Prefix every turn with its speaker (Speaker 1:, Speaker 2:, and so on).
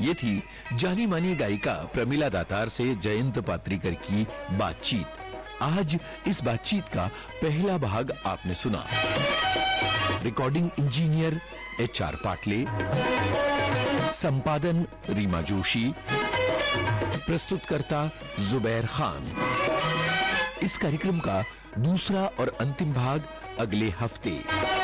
Speaker 1: ये थी जानी मानी गायिका प्रमिला दातार से जयंत पात्रीकर की बातचीत। आज इस बातचीत का पहला भाग आपने सुना। रिकॉर्डिंग इंजीनियर HR पाटले, संपादन रीमा जोशी, प्रस्तुतकर्ता जुबैर खान। इस कार्यक्रम का दूसरा और अंतिम भाग अगले हफ्ते।